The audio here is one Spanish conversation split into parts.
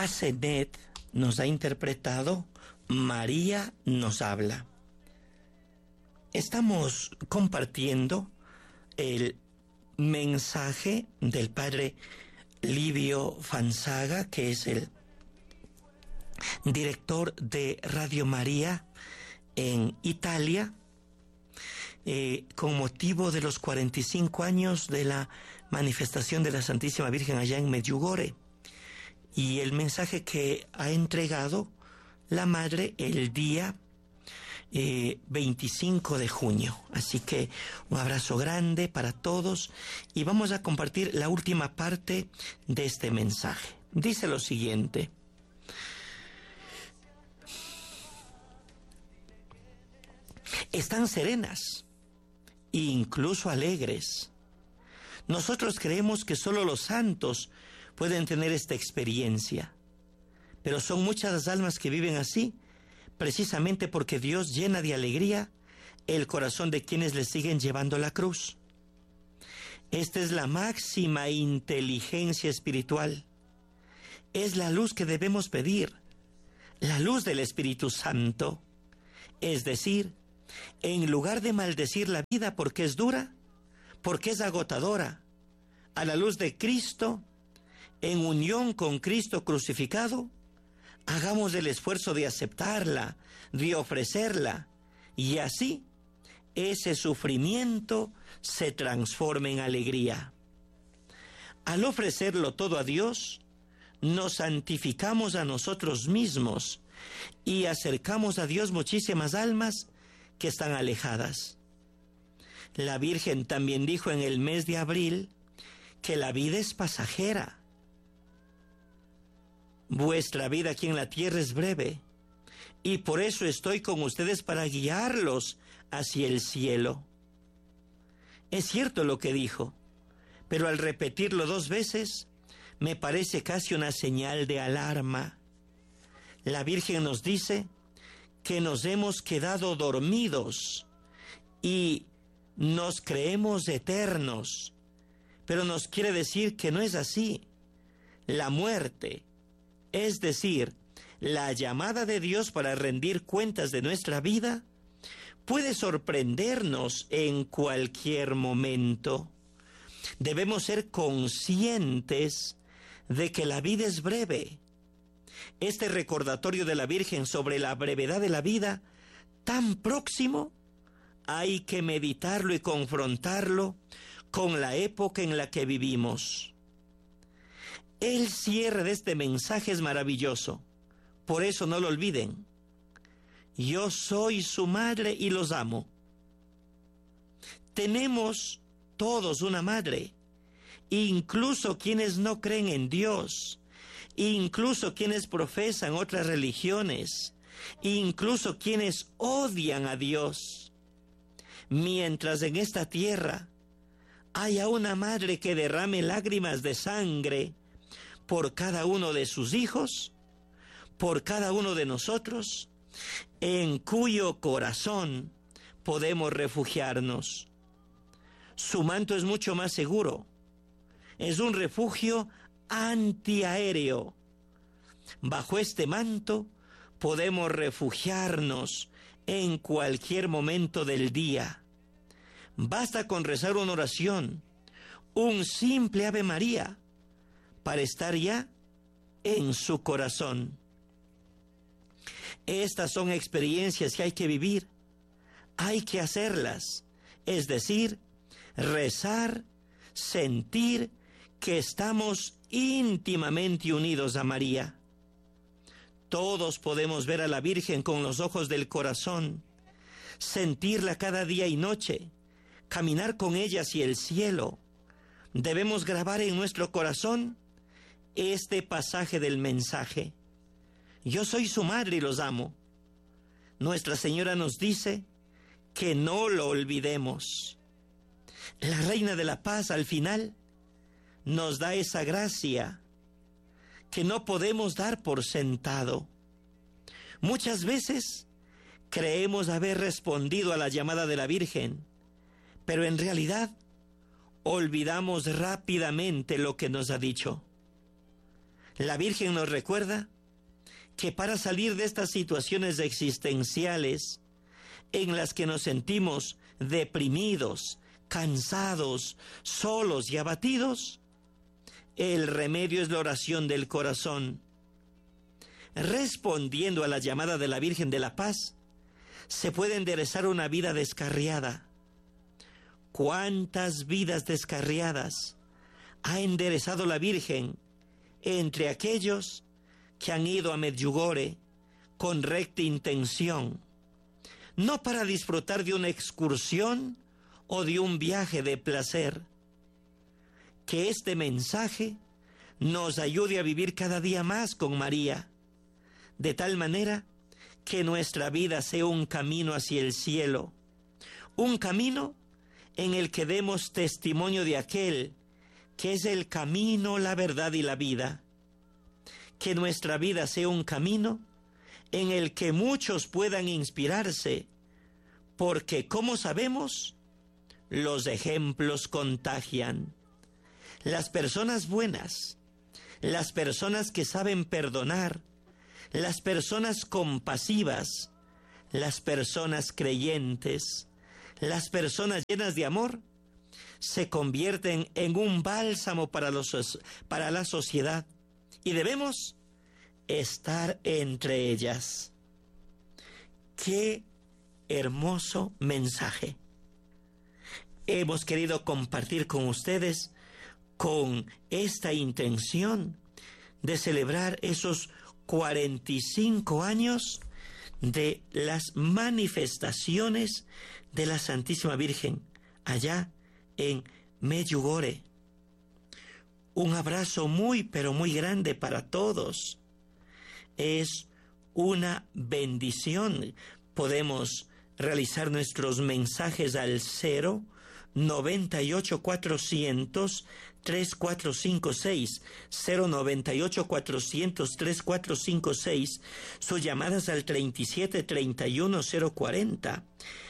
Asenet nos ha interpretado María nos habla. Estamos compartiendo el mensaje del padre Livio Fanzaga, que es el director de Radio María en Italia, con motivo de los 45 años de la manifestación de la Santísima Virgen allá en Medjugorje, y el mensaje que ha entregado la Madre el día 25 de junio. Así que un abrazo grande para todos y vamos a compartir la última parte de este mensaje. Dice lo siguiente: están serenas e incluso alegres. Nosotros creemos que solo los santos pueden tener esta experiencia, pero son muchas las almas que viven así, precisamente porque Dios llena de alegría el corazón de quienes le siguen llevando la cruz. Esta es la máxima inteligencia espiritual. Es la luz que debemos pedir, la luz del Espíritu Santo. Es decir, en lugar de maldecir la vida porque es dura, porque es agotadora, a la luz de Cristo, en unión con Cristo crucificado, hagamos el esfuerzo de aceptarla, de ofrecerla, y así ese sufrimiento se transforma en alegría. Al ofrecerlo todo a Dios, nos santificamos a nosotros mismos y acercamos a Dios muchísimas almas que están alejadas. La Virgen también dijo en el mes de abril que la vida es pasajera. Vuestra vida aquí en la tierra es breve, y por eso estoy con ustedes para guiarlos hacia el cielo. Es cierto lo que dijo, pero al repetirlo 2 veces, me parece casi una señal de alarma. La Virgen nos dice que nos hemos quedado dormidos y nos creemos eternos, pero nos quiere decir que no es así. La muerte, es decir, la llamada de Dios para rendir cuentas de nuestra vida, puede sorprendernos en cualquier momento. Debemos ser conscientes de que la vida es breve. Este recordatorio de la Virgen sobre la brevedad de la vida, tan próximo, hay que meditarlo y confrontarlo con la época en la que vivimos. El cierre de este mensaje es maravilloso, por eso no lo olviden. Yo soy su madre y los amo. Tenemos todos una madre, incluso quienes no creen en Dios, incluso quienes profesan otras religiones, incluso quienes odian a Dios. Mientras en esta tierra haya una madre que derrame lágrimas de sangre por cada uno de sus hijos, por cada uno de nosotros, en cuyo corazón podemos refugiarnos. Su manto es mucho más seguro. Es un refugio antiaéreo. Bajo este manto podemos refugiarnos en cualquier momento del día. Basta con rezar una oración, un simple Ave María, para estar ya en su corazón. Estas son experiencias que hay que vivir, hay que hacerlas, es decir, rezar, sentir que estamos íntimamente unidos a María. Todos podemos ver a la Virgen con los ojos del corazón, sentirla cada día y noche, caminar con ella hacia el cielo. Debemos grabar en nuestro corazón este pasaje del mensaje. Yo soy su madre y los amo. Nuestra Señora nos dice que no lo olvidemos. La Reina de la Paz al final nos da esa gracia que no podemos dar por sentado. Muchas veces creemos haber respondido a la llamada de la Virgen, pero en realidad olvidamos rápidamente lo que nos ha dicho. La Virgen nos recuerda que para salir de estas situaciones existenciales en las que nos sentimos deprimidos, cansados, solos y abatidos, el remedio es la oración del corazón. Respondiendo a la llamada de la Virgen de la Paz, se puede enderezar una vida descarriada. ¿Cuántas vidas descarriadas ha enderezado la Virgen entre aquellos que han ido a Medjugorje con recta intención, no para disfrutar de una excursión o de un viaje de placer? Que este mensaje nos ayude a vivir cada día más con María, de tal manera que nuestra vida sea un camino hacia el cielo, un camino en el que demos testimonio de aquel que es el camino, la verdad y la vida. Que nuestra vida sea un camino en el que muchos puedan inspirarse, porque, como sabemos, los ejemplos contagian. Las personas buenas, las personas que saben perdonar, las personas compasivas, las personas creyentes, las personas llenas de amor, se convierten en un bálsamo para la sociedad, y debemos estar entre ellas. ¡Qué hermoso mensaje! Hemos querido compartir con ustedes con esta intención de celebrar esos 45 años de las manifestaciones de la Santísima Virgen allá en Medjugorje. Un abrazo muy, pero muy grande para todos. Es una bendición. Podemos realizar nuestros mensajes al 098-400-3456, 098-400-3456, sus llamadas al 37-31-040,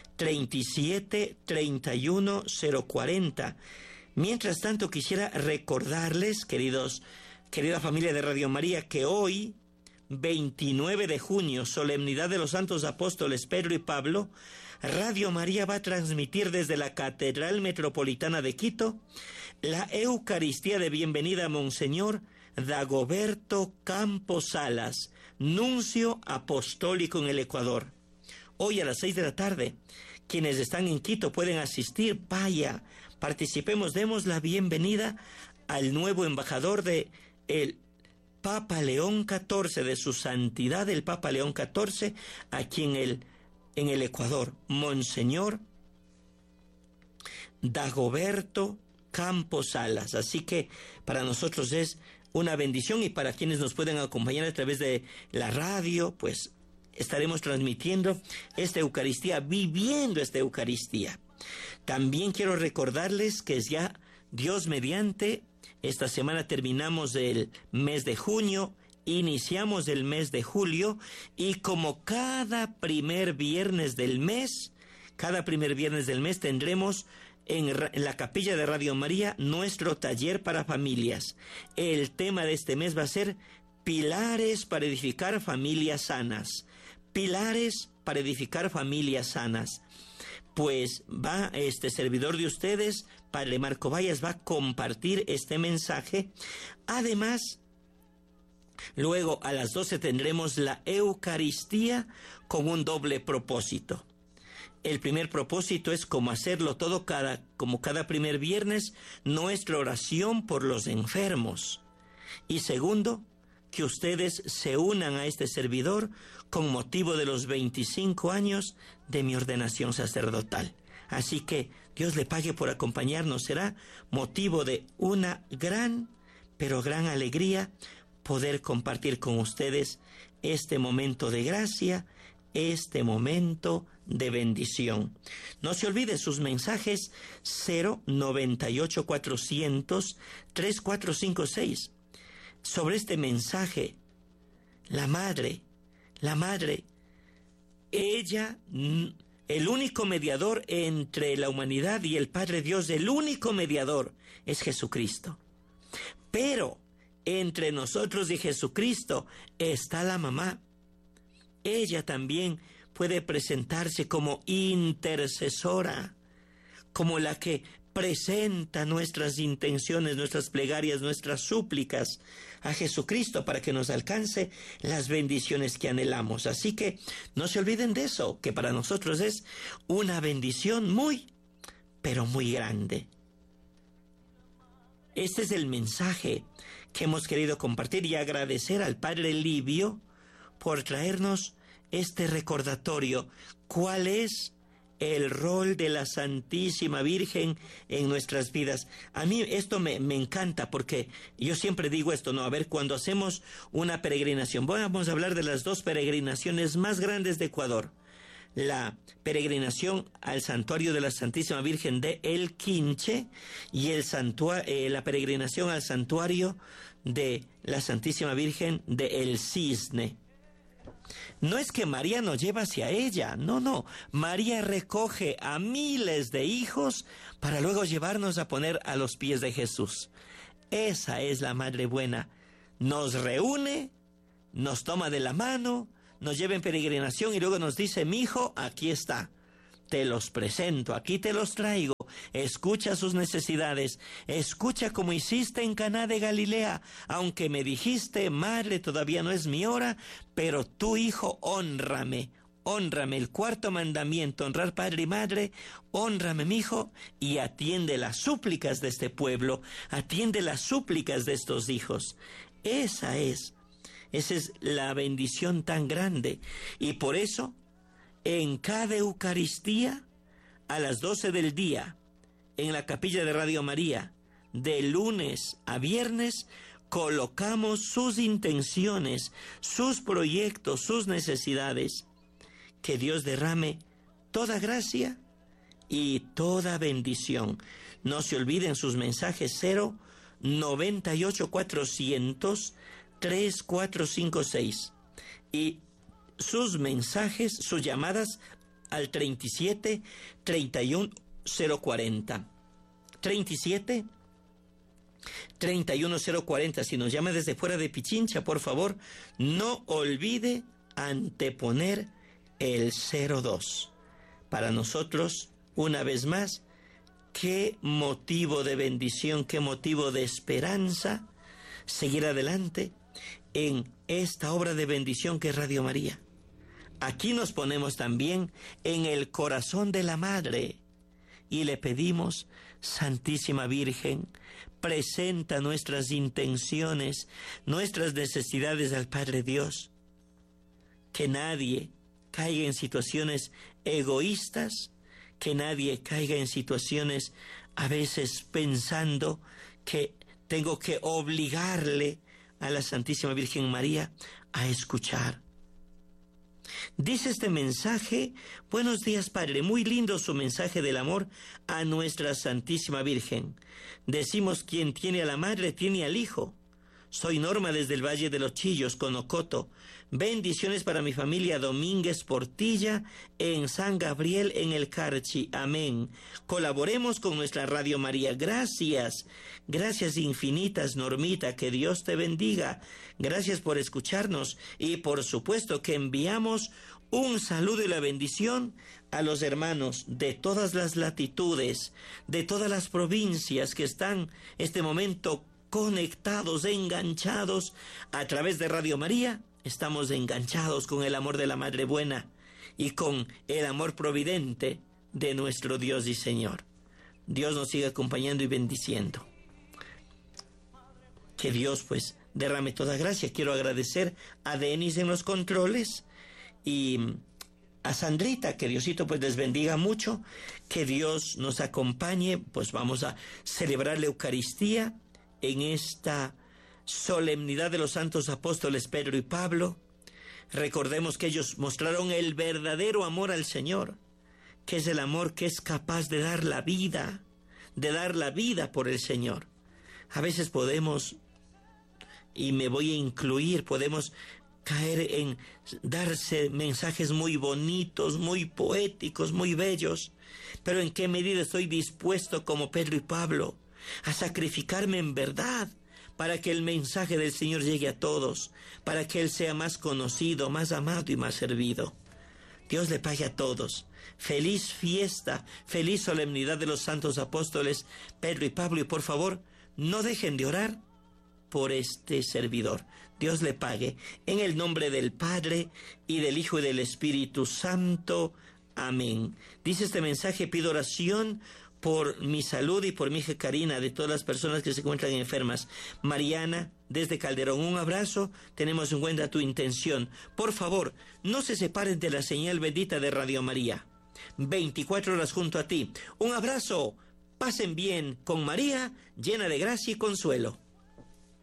37-31-040. Mientras tanto, quisiera recordarles, querida familia de Radio María, que hoy, 29 de junio, solemnidad de los santos apóstoles Pedro y Pablo, Radio María va a transmitir desde la Catedral Metropolitana de Quito la Eucaristía de bienvenida a Monseñor Dagoberto Campos Salas, nuncio apostólico en el Ecuador. Hoy a las 6 de la tarde, quienes están en Quito pueden asistir. Vaya, participemos, demos la bienvenida al nuevo embajador de el Papa León XIV, de su santidad el Papa León XIV, aquí en el Ecuador, Monseñor Dagoberto Campos Salas. Así que para nosotros es una bendición, y para quienes nos pueden acompañar a través de la radio, pues estaremos transmitiendo esta Eucaristía, viviendo esta Eucaristía. También quiero recordarles que es ya Dios mediante, esta semana terminamos el mes de junio, iniciamos el mes de julio, y como cada primer viernes del mes tendremos en la capilla de Radio María nuestro taller para familias. El tema de este mes va a ser pilares para edificar familias sanas. Pilares para edificar familias sanas. Pues va este servidor de ustedes, Padre Marco Vallas, va a compartir este mensaje. Además, luego a las 12 tendremos la Eucaristía con un doble propósito. El primer propósito es, como hacerlo todo como cada primer viernes, nuestra oración por los enfermos. Y segundo, que ustedes se unan a este servidor con motivo de los 25 años de mi ordenación sacerdotal. Así que Dios le pague por acompañarnos. Será motivo de una gran, pero gran alegría poder compartir con ustedes este momento de gracia, este momento de bendición. No se olvide sus mensajes 098-400-3456. Sobre este mensaje, la madre, ella, el único mediador entre la humanidad y el Padre Dios, el único mediador es Jesucristo. Pero entre nosotros y Jesucristo está la mamá. Ella también puede presentarse como intercesora, como la que presenta nuestras intenciones, nuestras plegarias, nuestras súplicas a Jesucristo para que nos alcance las bendiciones que anhelamos. Así que no se olviden de eso, que para nosotros es una bendición muy, pero muy grande. Este es el mensaje que hemos querido compartir y agradecer al Padre Livio por traernos este recordatorio. ¿Cuál es el rol de la Santísima Virgen en nuestras vidas? A mí esto me encanta, porque yo siempre digo esto, ¿no? A ver, cuando hacemos una peregrinación, vamos a hablar de las dos peregrinaciones más grandes de Ecuador. La peregrinación al santuario de la Santísima Virgen de El Quinche y la peregrinación al santuario de la Santísima Virgen de El Cisne. No es que María nos lleva hacia ella, no. María recoge a miles de hijos para luego llevarnos a poner a los pies de Jesús. Esa es la Madre Buena. Nos reúne, nos toma de la mano, nos lleva en peregrinación y luego nos dice: mi hijo, aquí está, te los presento, aquí te los traigo, escucha sus necesidades, escucha como hiciste en Caná de Galilea, aunque me dijiste: madre, todavía no es mi hora, pero tu hijo, hónrame, el cuarto mandamiento, honrar padre y madre, hónrame mi hijo, y atiende las súplicas de este pueblo, atiende las súplicas de estos hijos. Esa es la bendición tan grande, y por eso en cada Eucaristía a las 12 del día en la capilla de Radio María, de lunes a viernes, colocamos sus intenciones, sus proyectos, sus necesidades. Que Dios derrame toda gracia y toda bendición. No se olviden sus mensajes: 098 400 3456 y sus mensajes, sus llamadas al 37 31 040. 37 31 040. Si nos llama desde fuera de Pichincha, por favor, no olvide anteponer el 02. Para nosotros, una vez más, qué motivo de bendición, qué motivo de esperanza seguir adelante en esta obra de bendición que es Radio María. Aquí nos ponemos también en el corazón de la Madre y le pedimos: Santísima Virgen, presenta nuestras intenciones, nuestras necesidades al Padre Dios. Que nadie caiga en situaciones egoístas, que nadie caiga en situaciones a veces pensando que tengo que obligarle a la Santísima Virgen María a escuchar. Dice este mensaje: buenos días, Padre, muy lindo su mensaje del amor a nuestra Santísima Virgen. Decimos: quien tiene a la Madre tiene al Hijo. Soy Norma desde el Valle de los Chillos, Conocoto. Bendiciones para mi familia Domínguez Portilla en San Gabriel en el Carchi. Amén. Colaboremos con nuestra Radio María. Gracias. Gracias infinitas, Normita. Que Dios te bendiga. Gracias por escucharnos. Y por supuesto que enviamos un saludo y la bendición a los hermanos de todas las latitudes, de todas las provincias que están este momento conectados, enganchados a través de Radio María. Estamos enganchados con el amor de la Madre Buena y con el amor providente de nuestro Dios y Señor. Dios nos siga acompañando y bendiciendo. Que Dios pues derrame toda gracia. Quiero agradecer a Denis en los controles y a Sandrita, que Diosito pues les bendiga mucho, que Dios nos acompañe. Pues vamos a celebrar la Eucaristía en esta solemnidad de los santos apóstoles Pedro y Pablo. Recordemos que ellos mostraron el verdadero amor al Señor, que es el amor que es capaz de dar la vida por el Señor. A veces podemos, y me voy a incluir, podemos caer en darse mensajes muy bonitos, muy poéticos, muy bellos, pero ¿en qué medida estoy dispuesto, como Pedro y Pablo, a sacrificarme en verdad para que el mensaje del Señor llegue a todos, para que Él sea más conocido, más amado y más servido. Dios le pague a todos. Feliz fiesta, feliz solemnidad de los santos apóstoles Pedro y Pablo, y por favor, no dejen de orar por este servidor. Dios le pague. En el nombre del Padre, y del Hijo, y del Espíritu Santo. Amén. Dice este mensaje: pido oración por mi salud y por mi hija Karina, de todas las personas que se encuentran enfermas. Mariana, desde Calderón, un abrazo. Tenemos en cuenta tu intención. Por favor, no se separen de la señal bendita de Radio María. 24 horas junto a ti. Un abrazo. Pasen bien con María, llena de gracia y consuelo.